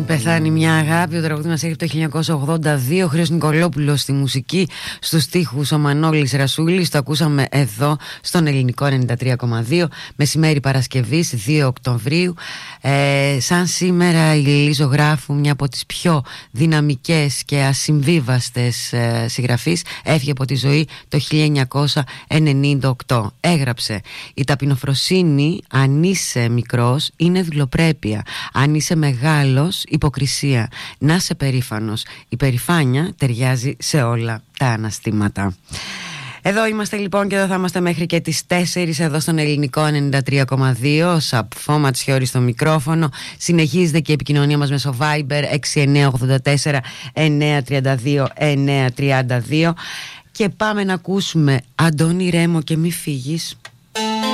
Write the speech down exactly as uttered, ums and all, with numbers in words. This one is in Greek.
Αν πεθάνει μια αγάπη, ο τραγούδι μας έρχεται το χίλια εννιακόσια ογδόντα δύο. Χρήστος Νικολόπουλος στη μουσική, στους στίχους ο Μανώλης Ρασούλης. Το ακούσαμε εδώ στον Ελληνικό ενενήντα τρία κόμμα δύο. Μεσημέρι Παρασκευής δύο Οκτωβρίου. ε, Σαν σήμερα η Λιλή Ζωγράφου, μια από τις πιο δυναμικές και ασυμβίβαστες ε, συγγραφείς, έφυγε από τη ζωή το χίλια εννιακόσια ενενήντα οκτώ. Έγραψε: η ταπεινοφροσύνη, αν είσαι μικρός, είναι δουλοπρέπεια. Αν είσαι μεγάλος, υποκρισία. Να είσαι περήφανος. Η περηφάνεια ταιριάζει σε όλα τα αναστήματα. Εδώ είμαστε λοιπόν και εδώ θα είμαστε μέχρι και τις τέσσερις εδώ στον Ελληνικό ενενήντα τρία κόμμα δύο. Σαπφό Ματσιώρη στο μικρόφωνο. Συνεχίζεται και η επικοινωνία μας μέσω Viber έξι εννιά ογδόντα τέσσερα εννιά τριάντα δύο εννιά τριάντα δύο. Και πάμε να ακούσουμε Αντώνη Ρέμο και μη φύγεις.